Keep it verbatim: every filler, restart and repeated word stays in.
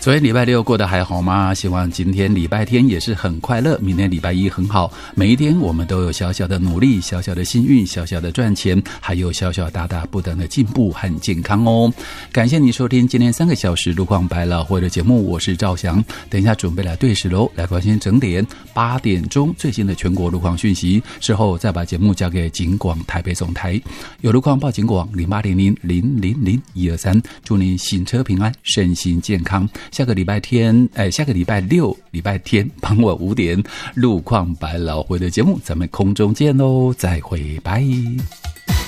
昨天礼拜六过得还好吗？希望今天礼拜天也是很快乐，明天礼拜一很好。每一天我们都有小小的努力，小小的幸运，小小的赚钱，还有小小大大不等的进步和健康哦。感谢你收听今天三个小时路况百老汇的节目，我是赵翔。等一下准备来对时喽，来关心整点八点钟最新的全国路况讯息，之后再把节目交给警广台北总台。有路况报警广零八零零零零零一二三，祝你行车平安，身心健康。下个礼拜天，哎，下个礼拜六、礼拜天傍晚五点，路况百老汇的节目，咱们空中见喽，再会，拜。